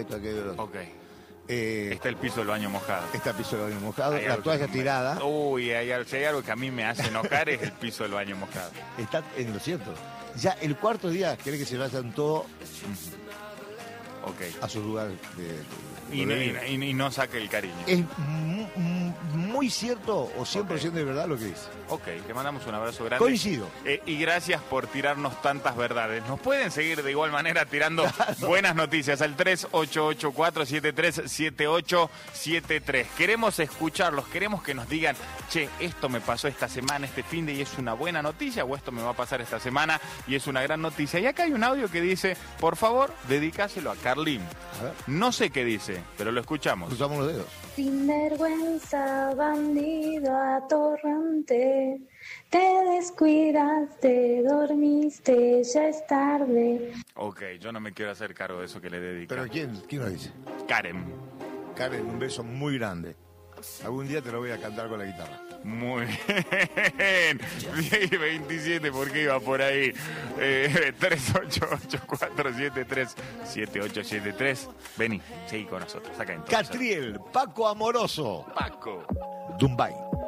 Está que dolor. Ok. Está el piso del baño mojado. Está el piso del baño mojado, Hay la algo toalla que tirada. Uy, si hay algo que a mí me hace enojar es el piso del baño mojado. Está en lo cierto. Ya el cuarto día quiere que se vayan todos Ok. a su lugar Y no saque el cariño. Es muy cierto o 100% de verdad lo que dice. Ok, te mandamos un abrazo grande. Coincido. Y gracias por tirarnos tantas verdades. Nos pueden seguir de igual manera tirando buenas noticias al 3884-737873. Queremos escucharlos, queremos que nos digan, che, esto me pasó esta semana, este fin de y es una buena noticia, o esto me va a pasar esta semana y es una gran noticia. Y acá hay un audio que dice, por favor, dedicáselo a Carlín. A ver. No sé qué dice, pero lo escuchamos. Cruzamos los dedos. Sinvergüenza, bandido, atorrante, te descuidaste, dormiste, ya es tarde. Ok, yo no me quiero hacer cargo de eso que le dedica. ¿Pero quién lo dice? Karen. Karen, un beso muy grande. Algún día te lo voy a cantar con la guitarra. Muy bien. 27, ¿por qué iba por ahí? 3884-737873. Vení, seguí con nosotros. Acá entonces. Catriel, Paco Amoroso. Paco. Dumbay.